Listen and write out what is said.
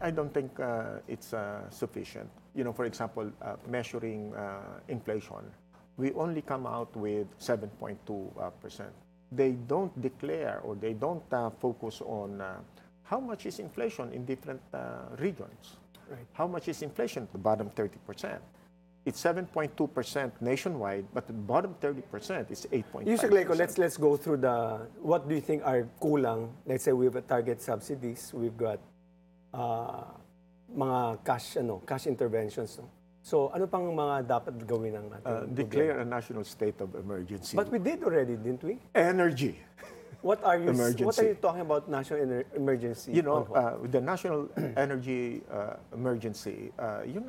I don't think it's sufficient. You know, for example, measuring inflation, we only come out with 7.2%. They don't declare or they don't focus on how much is inflation in different regions. Right. How much is inflation at the bottom 30%? It's 7.2% nationwide, but the bottom 30% is 8.5%. Yusek Leko, let's go through what do you think are kulang? Let's say we have a target subsidies, we've got mga cash interventions. No? So ano pang mga dapat gawin ng ating Declare a national state of emergency. But we did already, didn't we? Energy. What are you Emergency. talking about national emergency? You know, with the national energy emergency, yun